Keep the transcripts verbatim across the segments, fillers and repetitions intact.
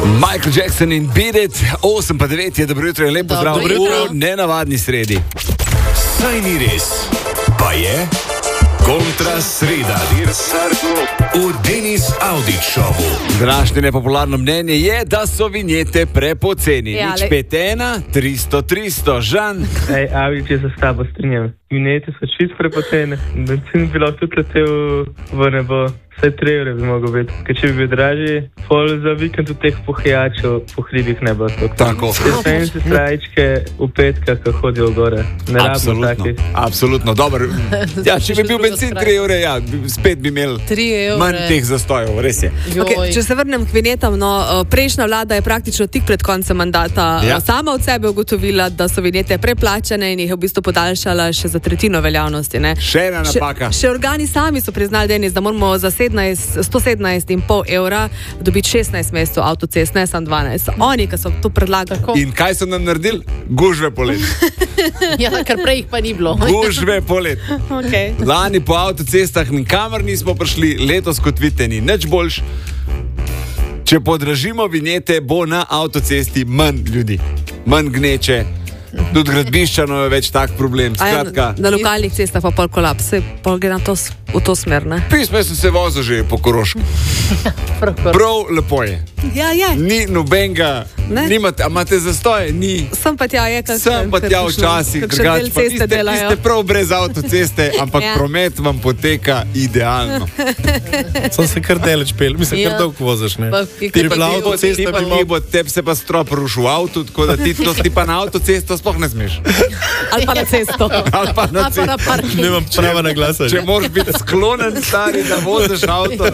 Michael Jackson in Beat It, osem pa devet je, dobro jutro in lepo zdrav v nenavadni sredi. Saj ni res, pa je kontra sreda, v Denis Audić šovu. Današnje nepopularno mnenje je, da so vinjete prepoceni. Ja, Nič pet ena, tristo, tristo, Žan. Ej, Audić, jaz se s tabo strinjam. Vinjete so čist prepoceni. Benzin bi lahko tudi letel v nebo. Vse tri evre bi mogel biti, ker če bi bil dražji, pol za vikend v teh pohijačev po hribih ne bo tako. Tako. Te spenci strajičke v petkah, ko hodijo gore. Ne rabimo takih. Absolutno, dobro. Ja, če bi bil benzin tri evre, ja, spet bi imel manj teh zastojev, res je. Okay, če se vrnem k vinjetam, no, prejšnja vlada je praktično tik pred koncem mandata ja. sama od sebe ugotovila, da so vinjete preplačane in jih je v bistvu podaljšala še za tretjino veljavnosti. Ne? Še ena napaka. Še, še organi sami so priznali, Denis, da moramo za sto sedemnajst in pol evra dobiti šestnajst mest avtocest, ne samo dvanajst. Oni, ki so to predlagali. In kaj so nam naredili? Gužve polet. Ja, kar prej jih pa ni bilo. Gužve polet. Okay. Lani po avtocestah nikamor nismo prišli, letos kot vidite ni nič boljš. Če podražimo vinjete, bo na avtocesti manj ljudi, manj gneče. Tudi gradbiščano je več tak problem. Skratka, ja, na, na lokalnih cestah pa pol kolaps, pol gre na to, v to smer, ne? Pismo sem se vozil že po Korošku. Prav lepo je. Ja, je. Ni nobenga, nimate, a imate zastoje? Ni. Sem pa tja, je kak, Sem pa tja včasih, drugače pa niste, niste prav brez avtoceste, ampak ja. promet vam poteka idealno. Sem se kar deleč pel, mislim, ja. kar dolgo vozaš, ne? Ti bi bila avtocesta, bi mogel... Teb se pa strop rušil v avtu, tako da ti, to, ti pa na avtocesto sploh ne smeš. Ali pa na cesto. Ali pa na cesto. Nemam prava na glasa. Če moraš biti sklonen, stari, da voziš avto.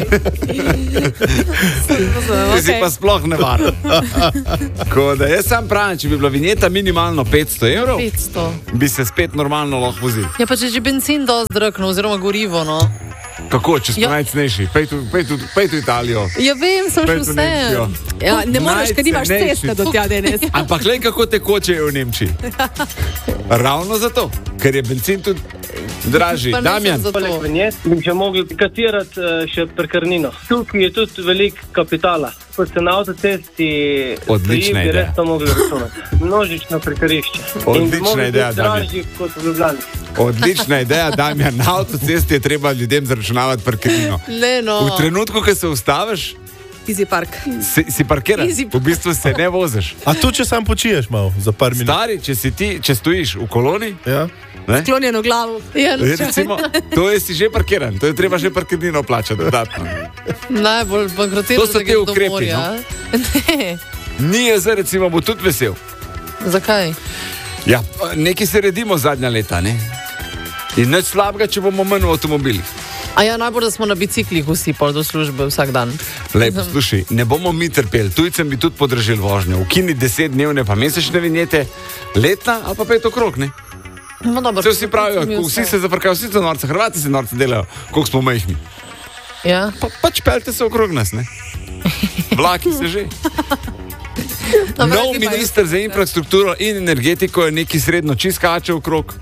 Ti si pa sploh ne varen. Jaz sam pravim, če bi bila vinjeta minimalno petsto evrov, petsto. Bi se spet normalno lahko vozil. Ja, pa če že benzin dosti dragno, oziroma gorivo, no. Kako, če smo ja. najcenejši? Pej v Italijo. Ja, vem, sem še vse. Ja, ne moreš, ker nimaš ceste do tja, Denis. Ampak glej, kako tekočejo v Nemčiji. Ravno zato, ker je benzin tudi dražji. Damjan. Poleg vinjet bi že mogli katirati še prekarnino. Tukaj je tudi velik kapitala. Ko se na avtocesti stoji, bi res to mogli računati. Množično prekarišče. Odlična ideja, Damjan. Kot v Ljubljani. Odlična ideja, Damjan. Na avtocesti je treba ljudem zaračunavati parkirnino. Ne, no. V trenutku, ko se ustaviš, Easy park. Si, si parkiran, v bistvu se ne voziš. A tu, če sam počiješ malo, za par minut? Stari, če si ti, če stojiš v koloni, ja. sklonjeno glavo. Ja, recimo, to je si že parkiran, to je treba že parkirnino plačati dodatno. Najbolj bankrotirano, to so te ukrepi, no? Ne. Ni je zdaj, recimo, bo tudi vesel. Zakaj? Ja, nekaj se redimo zadnja leta, ne? In nič slabega, če bomo manj v avtomobilih. A ja, najbolj, da smo na biciklih vsi pol do službe vsak dan. Lej, poslušaj, ne bomo mi trpeli, tujcem bi tudi podražili vožnjo. Ukini deset dnevne pa mesečne vinjete, letna ali pa pet okrog, ne? No, dobro. Vsi pravijo, vsi se zaprkajo, vsi so norce, Hrvati se norce delajo, koliko smo majhni. Ja. Pa, pač peljte se okrog nas, ne? Vlaki se že. Nov minister za infrastrukturo in energetiko je neki srednjo čiskače okrog.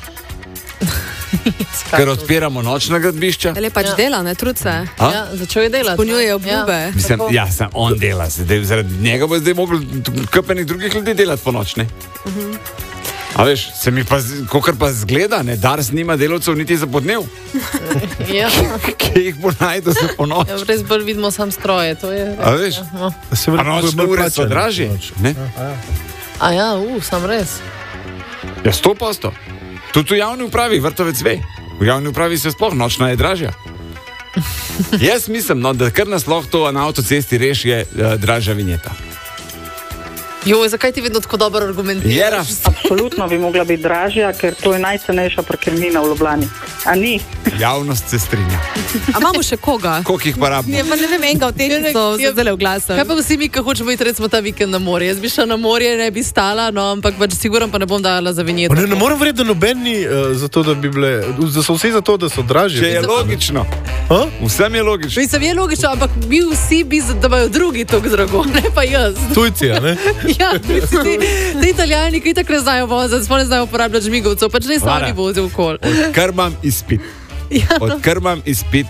Ker odpiramo nočna gradbišča. Ali pač ja. dela, ne trud se. Ja, začel je delati. Spolnjuje obljube. Ja, Mislim, ja, sem on dela, zdaj, zaradi njega bo zdaj mogel krpenih drugih ljudi delati po noč, ne? Uh -huh. A veš, se mi pa, kokar pa zgleda, ne, Dars nima delavcev niti za podnev. Ja. Kje jih bo najdo za po noč? Ja, res bolj vidimo sam stroje, to je. A veš? Ja, no. A nočne ure so dražje, ne? A ja, u, sam res. Ja, sto posto. Tudi v javni upravi, vrtovec ve. V javni upravi se sploh nočna je dražja. Jaz mislim, no, da kar nas lahko to na avtocesti reši je uh, dražja vinjeta. Joj, zakaj ti vedno tako dobro argumentiraš? Absolutno bi mogla biti dražja, ker to je najcenejša parkirnina v Ljubljani. A ni? Javnost se strinja. A imamo še koga? Koliko jih pa rabimo? Ne, pa ne vem, enega od teh, ki so ja, zelo glasni. Kaj pa vsi mi, ki hočemo iti recimo ta vikend na morje? Jaz bi šla na morje, ne bi stala, no, ampak pač sigurno pa ne bom dala za vinjeto. Ne, ne moram verjeti, da nobeni uh, za to, da bi bile, da so vsi za to, da so dražje. Če je logično. Ha? Vsem je logično. Mislim, je logično, ampak mi vsi bi, da imajo drugi toliko drago, ne pa jaz. Tujci, a ne? Ja, tujci, ti, ti italijani, ki tako ne znajo voziti, sploh ne znajo uporabljati žmigovcev, pač ne sami vozijo v kol. Odkar imam izpit, ja, no. odkar imam izpit,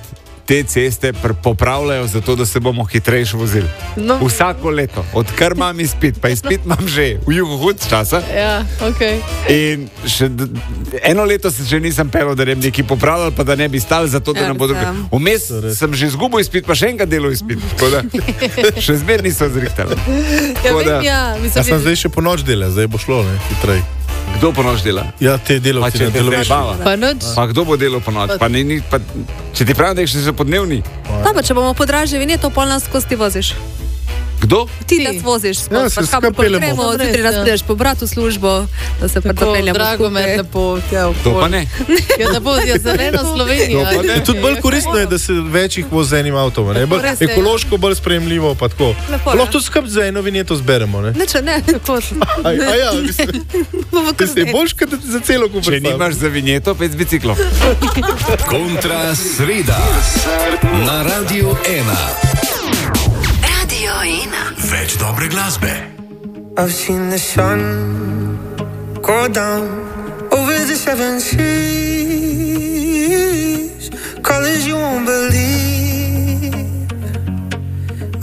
te ceste popravljajo zato, da se bomo hitrejše vozili. No. Vsako leto, odkar imam izpit, pa izpit imam že v jugohud časa. Ja, okay. In še eno leto se že nisem pel, da ne bi nekaj popravljal, pa da ne bi stal zato, da Ja, nam bodo... ja. Vmes sem že izgubil izpit, pa še enkrat delal izpit. Tako da še zmer niso zrihtali. Ja, Tako da- vem, ja, mislim, Jaz sem da- zdaj še po noč delal, zdaj bo šlo, ne, hitrej. Kdo po noč dela? Ja, te Pa delavci če na te delovišču. zabava. Pa nič. Pa kdo bo delal po noč? Pa ni, ni, pa, če ti pravim, da je še po dnevni. Ta pa, če bomo podražili vinjeto, pol nas skozi ti voziš. Kdo? Ti Ti. nas voziš, Ja, skozi, se pač kam skupaj peljemo. gremo, Res, zjutraj nas ja. prideš po bratu v službo, da se pa Tako, zapeljamo drago me skupaj. lepo, ja, To pa ne. Ja, da bo ja, zeleno Slovenijo. To pa ne. Tudi bolj koristno je, da se večjih vozi z enim avtom, ne? Bolj Res je. ekološko, bolj sprejemljivo, pa tako. Lepo, Pa lahko ja. tudi skupaj za eno vinjeto zberemo, ne? Ne, če ne, tako. A, a ja, mislim, Bomo kar mislim, zdaj. boljš, kad za celo Če kupiti. nimaš za vinjeto, pet z biciklom. Kontra sreda na Radiu ena. Radio ena. Več dobre glasbe. I've seen the sun go down over the seven seas, colors you won't believe.